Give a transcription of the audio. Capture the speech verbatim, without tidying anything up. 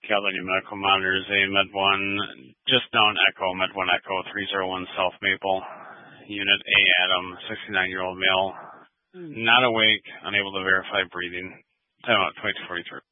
Caledonia Medical Monitors, a Med one, just down Echo, Med one Echo, three zero one South Maple, Unit A Adam, sixty-nine-year-old male, not awake, unable to verify breathing. Time out, twenty-two forty-three.